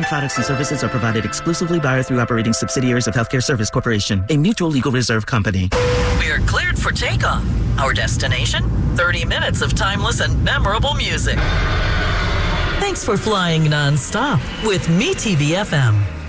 following products and services are provided exclusively by or through operating subsidiaries of Healthcare Service Corporation, a mutual legal reserve company. We are cleared for takeoff. Our destination, 30 minutes of timeless and memorable music. Thanks for flying nonstop with MeTV FM.